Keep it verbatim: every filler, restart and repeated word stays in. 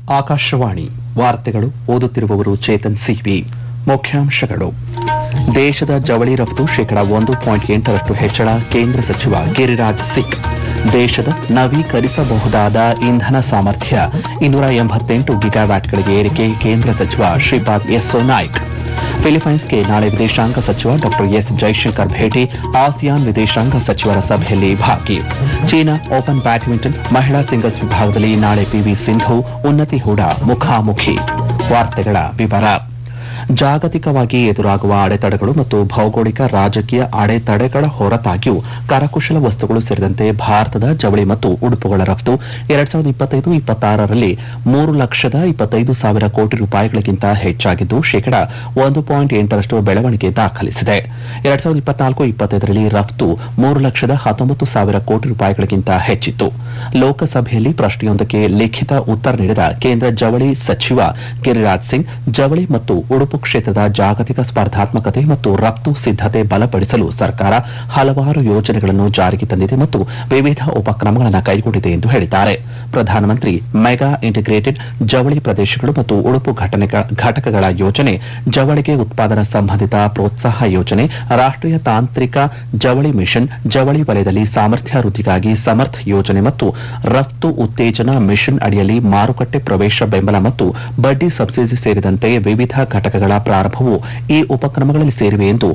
ಆಕಾಶವಾಣಿ ವಾರ್ತೆಗಳು ಓದುತ್ತಿರುವವರು ಚೇತನ್ ಸಿವಿ. ಮುಖ್ಯಾಂಶಗಳು: ದೇಶದ ಜವಳಿ ರಫ್ತು ಶೇಕಡಾ ಒಂದು ಪಾಯಿಂಟ್ ಎಂಟರಷ್ಟು ಹೆಚ್ಚಳ, ಕೇಂದ್ರ ಸಚಿವ ಗಿರಿರಾಜ್ ಸಿಂಗ್. ದೇಶದ ನವೀಕರಿಸಬಹುದಾದ ಇಂಧನ ಸಾಮರ್ಥ್ಯ ಇನ್ನೂರ ಎಂಬತ್ತೆಂಟು ಗಿಗಾವ್ಯಾಟ್ಗಳಿಗೆ ಏರಿಕೆ, ಕೇಂದ್ರ ಸಚಿವ ಶ್ರೀಪಾದ್ ಯೆಸ್ಸೋ ನಾಯ್ಕ್. ಫಿಲಿಪೈನ್ಸ್ಗೆ ನಾಳೆ ವಿದೇಶಾಂಗ ಸಚಿವ ಡಾ ಎಸ್ ಜೈಶಂಕರ್ ಭೇಟಿ, ಆಸಿಯಾನ್ ವಿದೇಶಾಂಗ ಸಚಿವರ ಸಭೆಯಲ್ಲಿ ಭಾಗಿ. ಚೀನಾ ಓಪನ್ ಬ್ಯಾಡ್ಮಿಂಟನ್ ಮಹಿಳಾ ಸಿಂಗಲ್ಸ್ ವಿಭಾಗದಲ್ಲಿ ನಾಳೆ ಪಿವಿ ಸಿಂಧು ಉನ್ನತಿ ಹೂಡಾ ಮುಖಾಮುಖಿ. ವಾರ್ತೆಗಳ ವಿವರ. ಜಾಗತಿಕವಾಗಿ ಎದುರಾಗುವ ಅಡೆತಡೆಗಳು ಮತ್ತು ಭೌಗೋಳಿಕ ರಾಜಕೀಯ ಅಡೆತಡೆಗಳ ಹೊರತಾಗಿಯೂ ಕರಕುಶಲ ವಸ್ತುಗಳು ಸೇರಿದಂತೆ ಭಾರತದ ಜವಳಿ ಮತ್ತು ಉಡುಪುಗಳ ರಫ್ತು ಎರಡ್ ಸಾವಿರದ ಇಪ್ಪತ್ತೈದು ಇಪ್ಪತ್ತಾರರಲ್ಲಿ ಮೂರು ಲಕ್ಷದ ಇಪ್ಪತ್ತೈದು ಸಾವಿರ ಕೋಟಿ ರೂಪಾಯಿಗಳಿಗಿಂತ ಹೆಚ್ಚಾಗಿದ್ದು ಶೇಕಡಾ ಒಂದು ಪಾಯಿಂಟ್ ಎಂಟರಷ್ಟು ಬೆಳವಣಿಗೆ ದಾಖಲಿಸಿದೆ. ಎರಡ್ ಸಾವಿರದ ಇಪ್ಪತ್ನಾಲ್ಕು ಇಪ್ಪತ್ತೈದರಲ್ಲಿ ರಫ್ತು ಮೂರು ಲಕ್ಷದ ಹತ್ತೊಂಬತ್ತು ಸಾವಿರ ಕೋಟಿ ರೂಪಾಯಿಗಳಿಗಿಂತ ಹೆಚ್ಚಿತ್ತು. ಲೋಕಸಭೆಯಲ್ಲಿ ಪ್ರಶ್ನೆಯೊಂದಕ್ಕೆ ಲಿಖಿತ ಉತ್ತರ ನೀಡಿದ ಕೇಂದ್ರ ಜವಳಿ ಸಚಿವ ಗಿರಿರಾಜ್ ಸಿಂಗ್, ಜವಳಿ ಮತ್ತು ಉಡುಪು ಕ್ಷೇತ್ರದ ಜಾಗತಿಕ ಸ್ಪರ್ಧಾತ್ಮಕತೆ ಮತ್ತು ರಫ್ತು ಸಿದ್ಧತೆ ಬಲಪಡಿಸಲು ಸರ್ಕಾರ ಹಲವಾರು ಯೋಜನೆಗಳನ್ನು ಜಾರಿಗೆ ತಂದಿದೆ ಮತ್ತು ವಿವಿಧ ಉಪಕ್ರಮಗಳನ್ನು ಕೈಗೊಂಡಿದೆ ಎಂದು ಹೇಳಿದ್ದಾರೆ. ಪ್ರಧಾನಮಂತ್ರಿ ಮೆಗಾ ಇಂಟಿಗ್ರೇಟೆಡ್ ಜವಳಿ ಪ್ರದೇಶಗಳು ಮತ್ತು ಉಡುಪು ಘಟಕಗಳ ಯೋಜನೆ, ಜವಳಿಗೆ ಉತ್ಪಾದನಾ ಸಂಬಂಧಿತ ಪ್ರೋತ್ಸಾಹ ಯೋಜನೆ, ರಾಷ್ಟ್ರೀಯ ತಾಂತ್ರಿಕ ಜವಳಿ ಮಿಷನ್, ಜವಳಿ ವಲಯದಲ್ಲಿ ಸಾಮರ್ಥ್ಯ ವೃದ್ಧಿಗಾಗಿ ಸಮರ್ಥ್ ಯೋಜನೆ ಮತ್ತು ರಫ್ತು ಉತ್ತೇಜನ ಮಿಷನ್ ಅಡಿಯಲ್ಲಿ ಮಾರುಕಟ್ಟೆ ಪ್ರವೇಶ ಬೆಂಬಲ ಮತ್ತು ಬಡ್ಡಿ ಸಬ್ಸಿಡಿ ಸೇರಿದಂತೆ ವಿವಿಧ ಘಟಕಗಳ ಪ್ರಾರಂಭವು ಈ ಉಪಕ್ರಮಗಳಲ್ಲಿ ಸೇರಿವೆ ಎಂದು